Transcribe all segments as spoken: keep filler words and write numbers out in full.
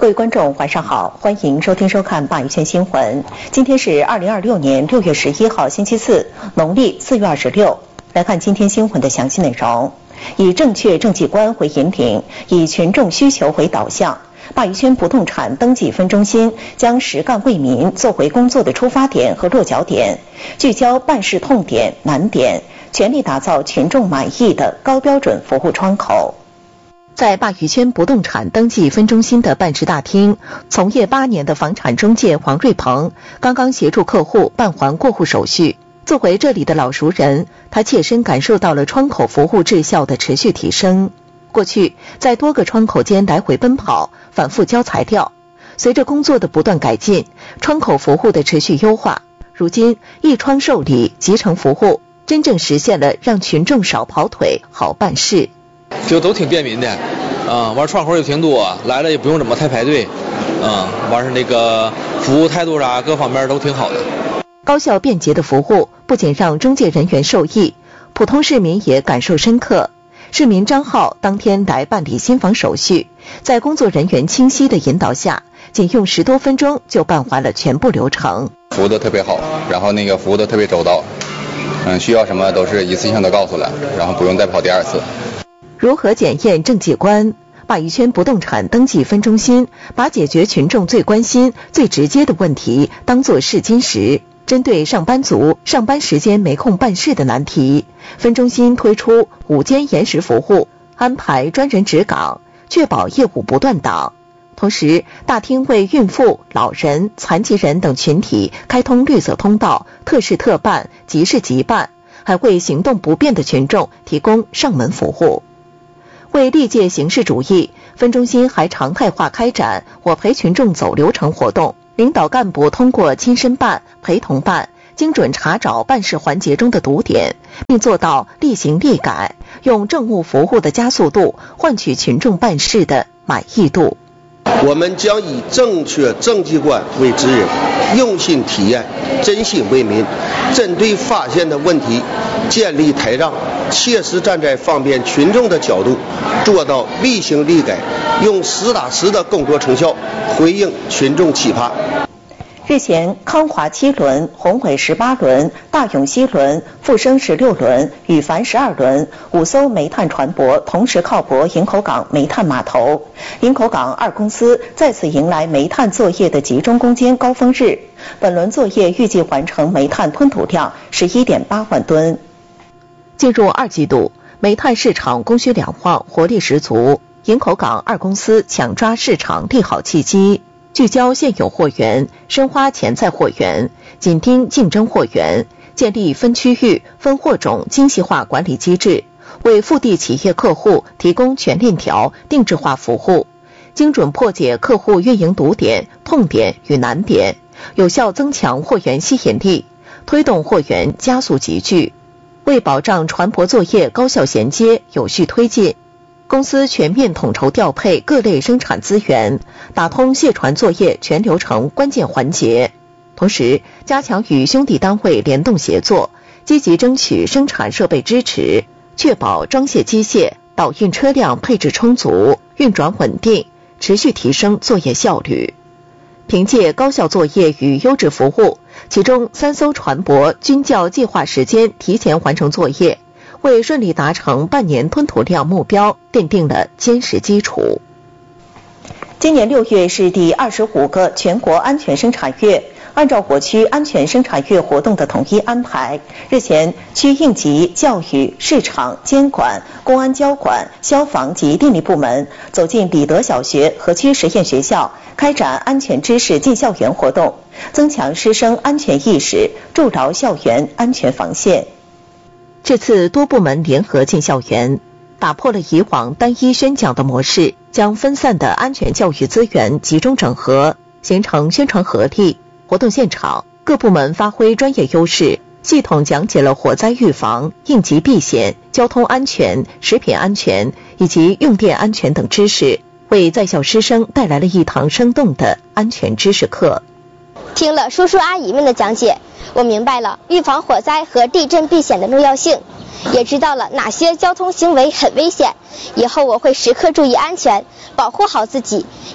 各位观众，晚上好，欢迎收听收看鲅鱼圈新闻。今天是二零二六年六月十一号，星期四，农历四月二十六。来看今天新闻的详细内容。以正确政绩观为引领，以群众需求为导向。鲅鱼圈不动产登记分中心将实干为民作为工作的出发点和落脚点，聚焦办事痛点、难点，全力打造群众满意的高标准服务窗口。在鲅鱼圈不动产登记分中心的办事大厅，从业八年的房产中介黄瑞鹏刚刚协助客户办完过户手续。作为这里的老熟人，他切身感受到了窗口服务质效的持续提升。过去在多个窗口间来回奔跑，反复交材料，随着工作的不断改进，窗口服务的持续优化，如今一窗受理，集成服务，真正实现了让群众少跑腿，好办事。 就都挺便民的，啊、嗯，完窗口也挺多，来了也不用怎么太排队，嗯，完是那个服务态度啥各方面都挺好的。 高效便捷的服务不仅让中介人员受益，普通市民也感受深刻。市民张浩当天来办理新房手续，在工作人员清晰的引导下，仅用十多分钟就办完了全部流程。 服务的特别好，然后那个服务的特别周到，嗯，需要什么都是一次性的告诉了，然后不用再跑第二次。 如何检验政绩观？鲅鱼圈不动产登记分中心把解决群众最关心、最直接的问题当作试金石。针对上班族上班时间没空办事的难题，分中心推出午间延时服务，安排专人值岗，确保业务不断档。同时，大厅为孕妇、老人、残疾人等群体开通绿色通道，特事特办，急事急办，还为行动不便的群众提供上门服务。为历届形式主义，分中心还常态化开展我陪群众走流程活动。领导干部通过亲身办、陪同办，精准查找办事环节中的堵点，并做到立行立改，用政务服务的加速度换取群众办事的满意度。 我们将以正确政绩观为指引，用心体验，真心为民，针对发现的问题建立台账，切实站在方便群众的角度，做到立行立改，用实打实的工作成效回应群众期盼。 日前，康华七轮、宏伟十八轮、大永西轮、富生十六轮、宇凡十二轮五艘煤炭船舶同时靠泊营口港煤炭码头。营口港二公司再次迎来煤炭作业的集中攻坚高峰日。本轮作业预计完成煤炭吞吐量十一点八万吨。进入二季度，煤炭市场供需两旺，活力十足。营口港二公司抢抓市场利好契机，聚焦现有货源，深挖潜在货源，紧盯竞争货源，建立分区域、分货种精细化管理机制，为腹地企业客户提供全链条定制化服务，精准破解客户运营堵点、痛点与难点，有效增强货源吸引力，推动货源加速集聚。为保障船舶作业高效衔接、有序推进，公司全面统筹调配各类生产资源，打通卸船作业全流程关键环节，同时加强与兄弟单位联动协作，积极争取生产设备支持，确保装卸机械、导运车辆配置充足、运转稳定，持续提升作业效率。凭借高效作业与优质服务，其中三艘船舶均较计划时间提前完成作业，为顺利达成半年吞吐量目标奠定了坚实基础。今年六月是第二十五个全国安全生产月，按照国区安全生产月活动的统一安排，日前区应急、教育、市场、监管、公安交管、消防及电力部门走进李德小学和区实验学校，开展安全知识进校园活动，增强师生安全意识，筑牢校园安全防线。这次多部门联合进校园，打破了以往单一宣讲的模式，将分散的安全教育资源集中整合，形成宣传合力。活动现场，各部门发挥专业优势，系统讲解了火灾预防、应急避险、交通安全、食品安全以及用电安全等知识，为在校师生带来了一堂生动的安全知识课。 听了叔叔阿姨们的讲解，我明白了预防火灾和地震避险的重要性，也知道了哪些交通行为很危险，以后我会时刻注意安全，保护好自己，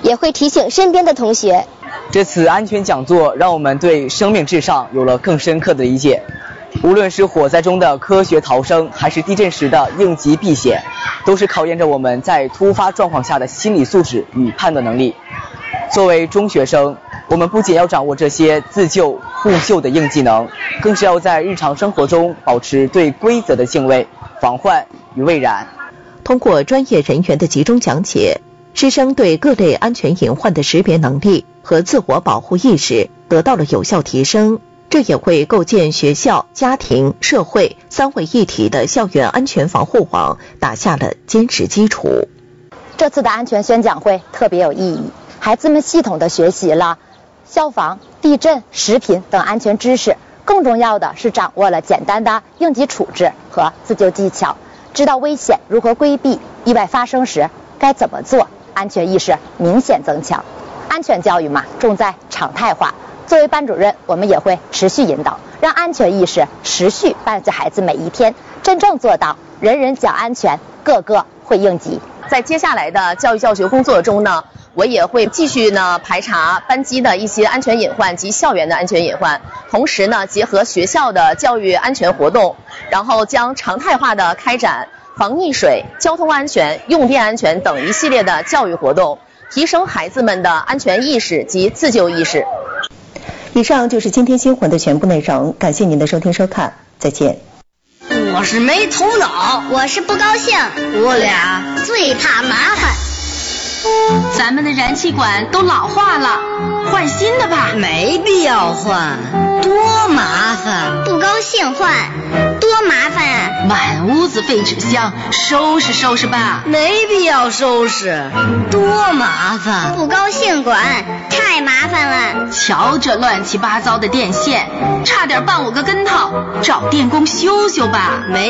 也会提醒身边的同学。 这次安全讲座让我们对生命至上有了更深刻的理解。无论是火灾中的科学逃生，还是地震时的应急避险，都是考验着我们在突发状况下的心理素质与判断能力。作为中学生，我们不仅要掌握这些自救互救的硬技能，更是要在日常生活中保持对规则的敬畏，防患于未然。 通过专业人员的集中讲解，师生对各类安全隐患的识别能力和自我保护意识得到了有效提升，这也为构建学校、家庭、社会三位一体的校园安全防护网打下了坚实基础。 这次的安全宣讲会特别有意义，孩子们系统地学习了消防、地震、食品等安全知识，更重要的是掌握了简单的应急处置和自救技巧，知道危险如何规避，意外发生时该怎么做，安全意识明显增强。安全教育嘛，重在常态化。作为班主任，我们也会持续引导，让安全意识持续伴随孩子每一天，真正做到人人讲安全，个个会应急。 在接下来的教育教学工作中呢，我也会继续呢排查班级的一些安全隐患及校园的安全隐患，同时呢结合学校的教育安全活动，然后将常态化的开展防溺水、交通安全、用电安全等一系列的教育活动，提升孩子们的安全意识及自救意识。 以上就是今天新闻的全部内容，感谢您的收听收看，再见。 我是没头脑， 我是不高兴， 我俩最怕麻烦。 咱们的燃气管都老化了，换新的吧。 没必要换，多麻烦。 不高兴换，多麻烦啊！ 满屋子废纸箱，收拾收拾吧。 没必要收拾，多麻烦。 不高兴管，太麻烦了。 瞧这乱七八糟的电线，差点绊我个跟头，找电工修修吧。 没